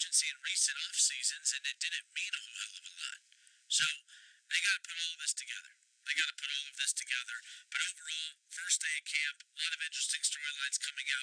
consistency in recent off seasons, and it didn't mean a whole hell of a lot. So they got to put all of this together. They got to put all of this together. But overall, first day of camp, a lot of interesting storylines coming out.